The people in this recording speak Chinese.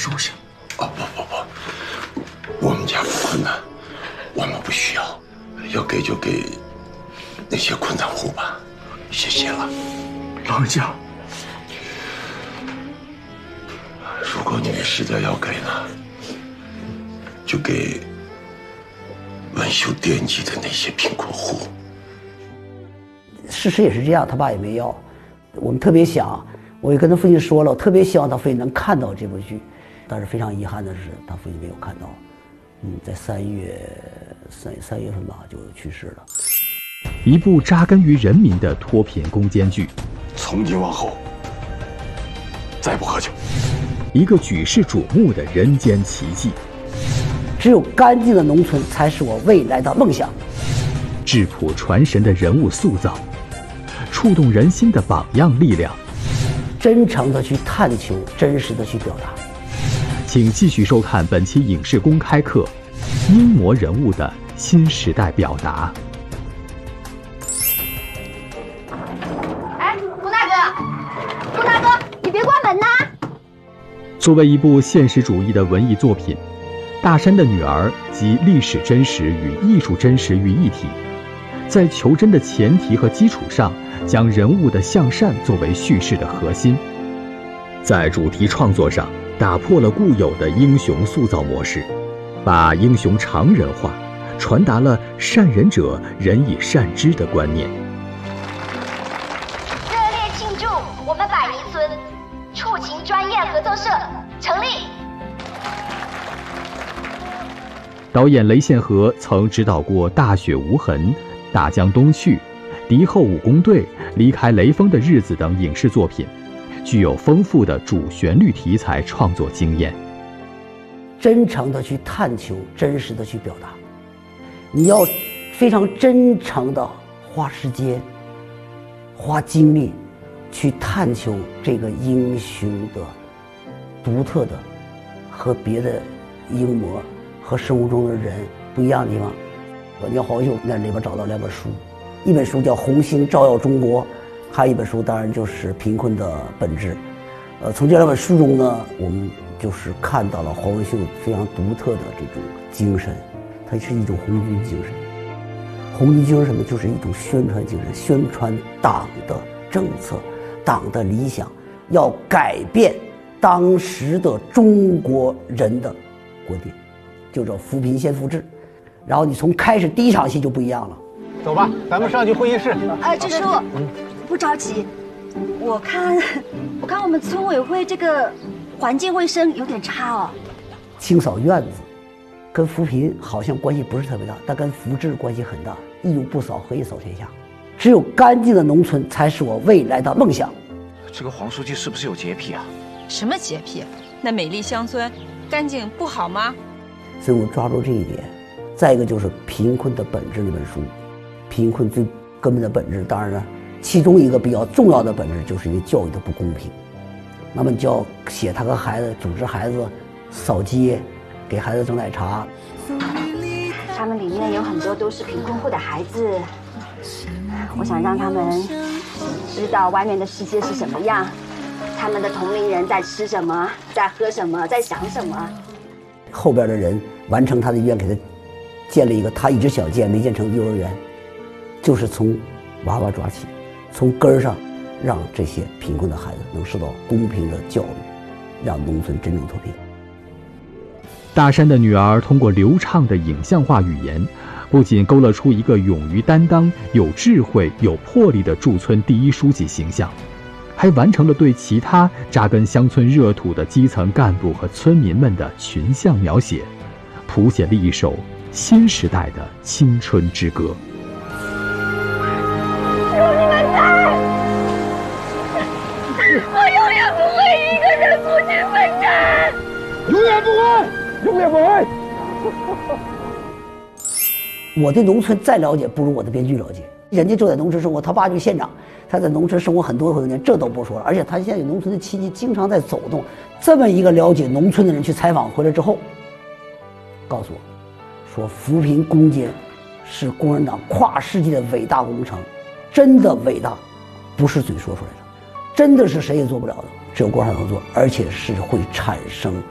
收下。 哦不，我们家不困难，我们不需要，要给就给那些困难户吧，谢谢了。 老人家， 如果你们实在要给呢，就给文秀惦记的那些贫困户。 事实也是这样，他爸也没要。我们特别想，我也跟他父亲说了，我特别希望他父亲能看到这部剧，但是非常遗憾的是，他父亲没有看到。在3月份吧就去世了。 一部扎根于人民的脱贫攻坚剧， 从今往后再不喝酒。 一个举世瞩目的人间奇迹。 只有干净的农村才是我未来的梦想。 质朴传神的人物塑造，触动人心的榜样力量。 真诚的去探求，真实的去表达。 请继续收看本期影视公开课《英模人物的新时代表达》。 哎，胡大哥，你别关门呐！ 作为一部现实主义的文艺作品，《大山的女儿》集历史真实与艺术真实于一体，在求真的前提和基础上，将人物的向善作为叙事的核心。在主题创作上，打破了固有的英雄塑造模式，把英雄常人化，传达了善人者人以善之的观念。 热烈庆祝我们百宜村触情专业合作社成立。 导演雷宪和曾指导过《大雪无痕》《大江东去》《敌后武工队》《离开雷锋的日子》等影视作品，具有丰富的主旋律题材创作经验。 真诚的去探求，真实的去表达。你要非常真诚的花时间、花精力去探求这个英雄的独特的和别的英模和生活中的人不一样的地方。你要好久在里边找到2本书，一本书叫《红星照耀中国》，还有一本书当然就是《贫困的本质》。从这2本书中呢，我们就是看到了黄文秀非常独特的这种精神，它是一种红军精神。红军精神什么？就是一种宣传精神，宣传党的政策、党的理想，要改变当时的中国人的观点，就叫扶贫先扶志。然后你从开始第1场戏就不一样了。 走吧，咱们上去会议室。 支书，不着急，我看我们村委会这个环境卫生有点差哦。 清扫院子跟扶贫好像关系不是特别大，但跟扶志关系很大。一无不扫，何以扫天下？只有干净的农村才是我未来的梦想。 这个黄书记是不是有洁癖啊？ 什么洁癖？那美丽乡村干净不好吗？ 所以我抓住这一点。再一个就是《贫困的本质》那本书，贫困最根本的本质，当然了，其中一个比较重要的本质就是因为教育的不公平。那么你就要写他和孩子组织孩子扫街，给孩子蒸奶茶。 他们里面有很多都是贫困户的孩子，我想让他们知道外面的世界是什么样，他们的同龄人在吃什么，在喝什么，在想什么。 后边的人完成他的愿，给他建了一个他一直想建没建成幼儿园，就是从娃娃抓起，从根儿上让这些贫困的孩子能受到公平的教育，让农村真正脱贫。 大山的女儿通过流畅的影像化语言，不仅勾勒出一个勇于担当、有智慧、有魄力的驻村第一书记形象，还完成了对其他扎根乡村热土的基层干部和村民们的群像描写，谱写了一首新时代的青春之歌。 有你们在，我永远不会一个人孤军奋战， 永远不会，永远不会。 我对农村再了解不如我的编剧了解，人家就在农村生活，他爸就是县长，他在农村生活很多年，这都不说了。而且他现在有农村的亲戚经常在走动。这么一个了解农村的人去采访回来之后，告诉我，说扶贫攻坚是共产党跨世纪的伟大工程，真的伟大，不是嘴说出来的，真的是谁也做不了的，只有共产党能做，而且是会产生